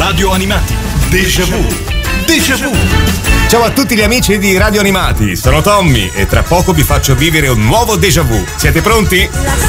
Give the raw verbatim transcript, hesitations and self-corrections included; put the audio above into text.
Radio Animati, Déjà Vu. Déjà Vu. Ciao a tutti gli amici di Radio Animati, sono Tommy e tra poco vi faccio vivere un nuovo déjà vu. Siete pronti?